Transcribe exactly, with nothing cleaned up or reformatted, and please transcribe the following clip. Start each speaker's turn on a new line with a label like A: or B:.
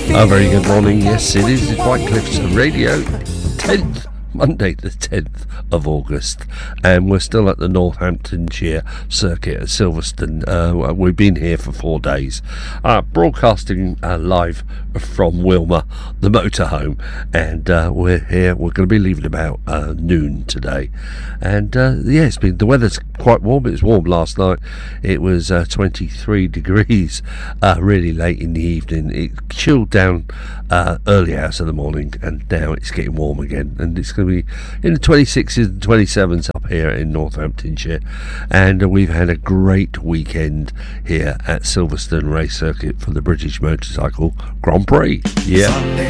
A: A very good morning. Yes, it is. It's White Cliffs Radio, tenth, Monday the tenth of August, and we're still at the Northamptonshire circuit at Silverstone. Uh, we've been here for four days, uh, broadcasting uh, live from Wilmer, the motorhome, and uh, we're here. We're going to be leaving about uh, noon today, and uh, yeah, it's been the weather's quite warm. It was warm last night. It was uh, twenty-three degrees uh, really late in the evening. It chilled down uh, early hours of the morning, and now it's getting warm again, and it's going to be in the twenty-sixes and twenty-sevens up here in Northamptonshire, and uh, we've had a great weekend here at Silverstone Race Circuit for the British Motorcycle Grand Prix. Yeah.